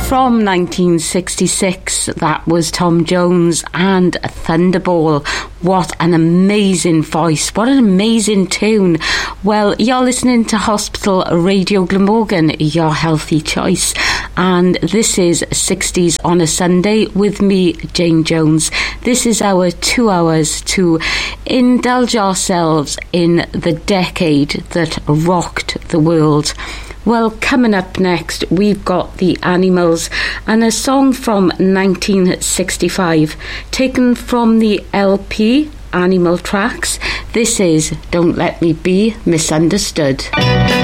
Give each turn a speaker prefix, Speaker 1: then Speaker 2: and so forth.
Speaker 1: From 1966, that was Tom Jones and Thunderball. What an amazing voice, what an amazing tune. Well, you're listening to Hospital Radio Glamorgan, your healthy choice, and this is 60s on a Sunday with me, Jane Jones. This is our 2 hours to indulge ourselves in the decade that rocked the world. Well, coming up next, we've got The Animals and a song from 1965 taken from the LP Animal Tracks. This is Don't Let Me Be Misunderstood.